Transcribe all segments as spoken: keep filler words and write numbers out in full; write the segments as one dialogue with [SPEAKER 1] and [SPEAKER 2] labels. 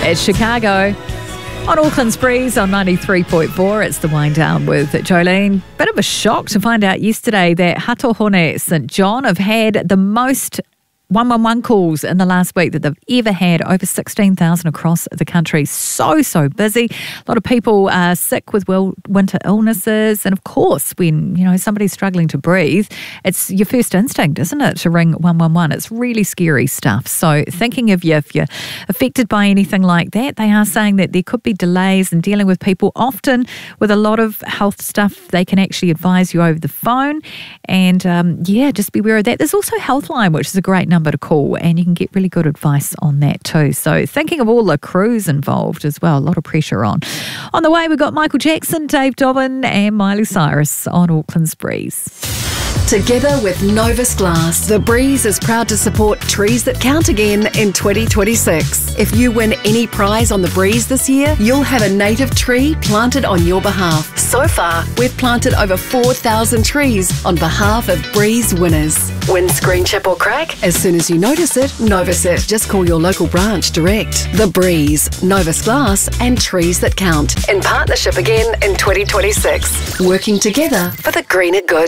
[SPEAKER 1] It's Chicago. On Auckland's Breeze on ninety-three point four, it's the Wind Down with Jolene. Bit of a shock to find out yesterday that Hatohone St John have had the most one one one calls in the last week that they've ever had, over sixteen thousand across the country. So, so busy. A lot of people are sick with well, winter illnesses. And of course, when, you know, somebody's struggling to breathe, it's your first instinct, isn't it, to ring one one one. It's really scary stuff. So thinking of you, if you're affected by anything like that, they are saying that there could be delays in dealing with people. Often with a lot of health stuff, they can actually advise you over the phone. And um, yeah, just be aware of that. There's also Healthline, which is a great number to call, and you can get really good advice on that too. So thinking of all the crews involved as well, a lot of pressure on. On the way, we've got Michael Jackson, Dave Dobbin and Miley Cyrus on Auckland's Breeze.
[SPEAKER 2] Together with Novus Glass, The Breeze is proud to support Trees That Count again in twenty twenty-six. If you win any prize on The Breeze this year, you'll have a native tree planted on your behalf. So far, we've planted over four thousand trees on behalf of Breeze winners. Windscreen chip or crack? As soon as you notice it, Novus it. Just call your local branch direct. The Breeze, Novus Glass and Trees That Count. In partnership again in twenty twenty-six. Working together for the greener good.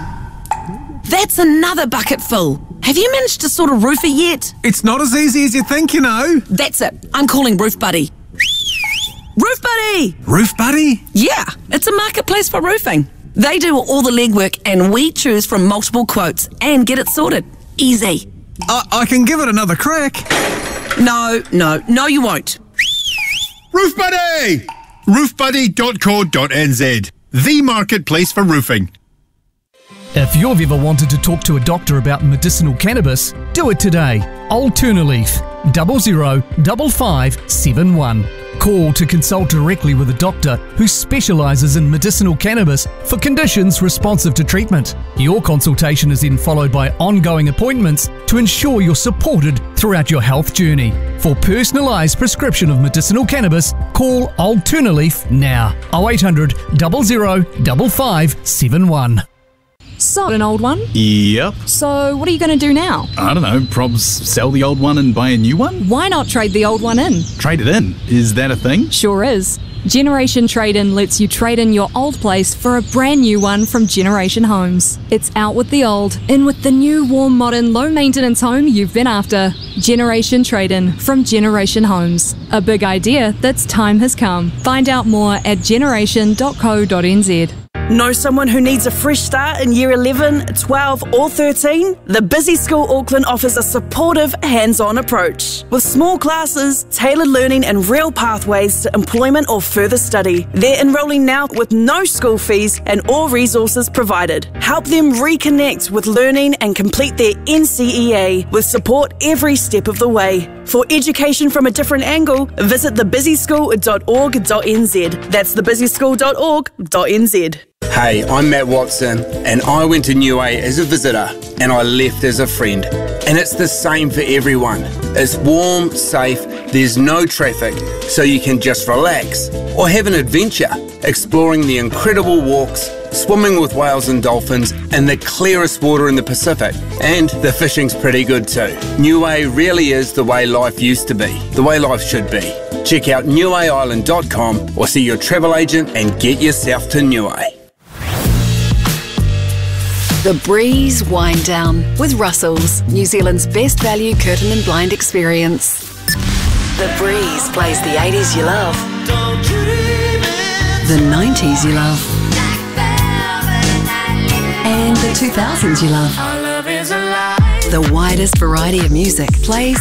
[SPEAKER 3] That's another bucket full. Have you managed to sort a roofer yet?
[SPEAKER 4] It's not as easy as you think, you know.
[SPEAKER 3] That's it. I'm calling Roof Buddy. Roof Buddy!
[SPEAKER 4] Roof Buddy?
[SPEAKER 3] Yeah, it's a marketplace for roofing. They do all the legwork and we choose from multiple quotes and get it sorted. Easy.
[SPEAKER 4] I, I can give it another crack.
[SPEAKER 3] No, no, no you won't.
[SPEAKER 5] Roof Buddy! roof buddy dot co dot n z. The marketplace for roofing.
[SPEAKER 6] If you've ever wanted to talk to a doctor about medicinal cannabis, do it today. Alternaleaf, double zero double five seven one. Call to consult directly with a doctor who specialises in medicinal cannabis for conditions responsive to treatment. Your consultation is then followed by ongoing appointments to ensure you're supported throughout your health journey. For personalised prescription of medicinal cannabis, call Alternaleaf now. oh eight hundred, zero zero double five seven one.
[SPEAKER 7] So, an old one?
[SPEAKER 8] Yep.
[SPEAKER 7] So, what are you going to do now?
[SPEAKER 8] I don't know, probs sell the old one and buy a new one?
[SPEAKER 7] Why not trade the old one in?
[SPEAKER 8] Trade it in? Is that a thing?
[SPEAKER 7] Sure is. Generation Trade-In lets you trade in your old place for a brand new one from Generation Homes. It's out with the old, in with the new, warm, modern, low-maintenance home you've been after. Generation Trade-In from Generation Homes. A big idea that's time has come. Find out more at generation dot co dot n z.
[SPEAKER 9] Know someone who needs a fresh start in year eleven, twelve or thirteen? The Busy School Auckland offers a supportive, hands-on approach. With small classes, tailored learning and real pathways to employment or further study. They're enrolling now with no school fees and all resources provided. Help them reconnect with learning and complete their N C E A with support every step of the way. For education from a different angle, visit the busy school dot org dot n z. That's the busy school dot org dot n z.
[SPEAKER 10] Hey, I'm Matt Watson, and I went to Niue as a visitor, and I left as a friend. And it's the same for everyone. It's warm, safe, there's no traffic, so you can just relax or have an adventure, exploring the incredible walks, swimming with whales and dolphins in the clearest water in the Pacific. And the fishing's pretty good too. Niue really is the way life used to be, the way life should be. Check out niue island dot com or see your travel agent and get yourself to Niue.
[SPEAKER 2] The Breeze Wind Down with Russell's, New Zealand's best value curtain and blind experience. The Breeze plays the eighties you love, the nineties you love, and the two thousands you love. The widest variety of music plays